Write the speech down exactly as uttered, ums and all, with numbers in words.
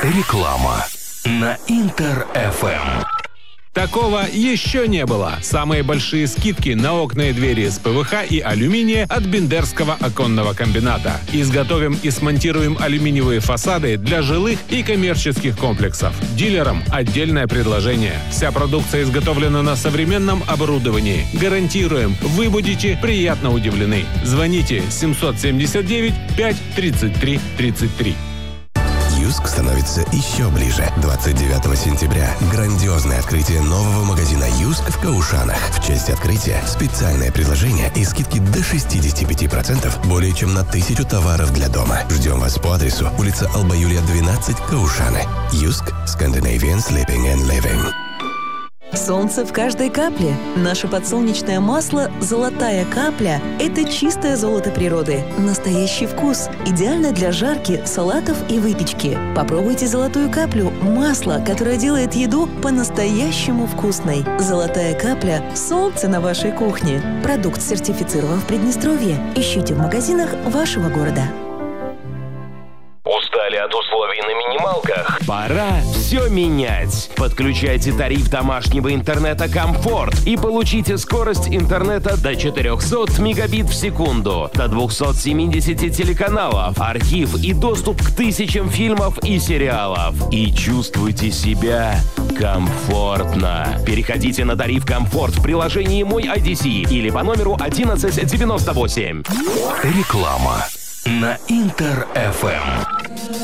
Реклама на Интер эф эм. Такого еще не было. Самые большие скидки на окна и двери из пэ вэ ха и алюминия от Бендерского оконного комбината. Изготовим и смонтируем алюминиевые фасады для жилых и коммерческих комплексов. Дилерам отдельное предложение. Вся продукция изготовлена на современном оборудовании. Гарантируем, вы будете приятно удивлены. Звоните семьсот семьдесят девять пять тридцать три тридцать три. Юск становится еще ближе. двадцать девятого сентября грандиозное открытие нового магазина Юск в Каушанах. В честь открытия специальное предложение и скидки до шестьдесят пять процентов более чем на тысячу товаров для дома. Ждем вас по адресу улица Алба-Юрия, двенадцать, Каушаны. Юск, Scandinavian Sleeping and Living. Солнце в каждой капле. Наше подсолнечное масло «Золотая капля» – это чистое золото природы. Настоящий вкус. Идеально для жарки, салатов и выпечки. Попробуйте «Золотую каплю» – масло, которое делает еду по-настоящему вкусной. «Золотая капля» – солнце на вашей кухне. Продукт сертифицирован в Приднестровье. Ищите в магазинах вашего города. Устали от условий на минималках? Пора все менять. Подключайте тариф домашнего интернета «Комфорт» и получите скорость интернета до четыреста мегабит в секунду, до двухсот семидесяти телеканалов, архив и доступ к тысячам фильмов и сериалов. И чувствуйте себя комфортно. Переходите на тариф «Комфорт» в приложении «Мой ай ди си» или по номеру одиннадцать девяносто восемь. Реклама на Интер эф эм.